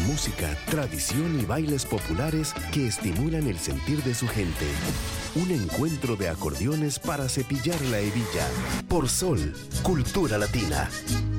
música, tradición y bailes populares que estimulan el sentir de su gente. Un encuentro de acordeones para cepillar la hebilla. Por Sol, Cultura Latina.